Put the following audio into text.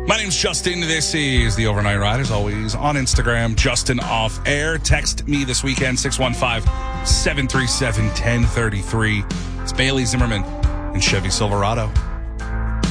My name's Justin. This is the Overnight Ride. As always, on Instagram, Justin Off Air. Text me this weekend, 615-737-1033. It's Bailey Zimmerman and Chevy Silverado.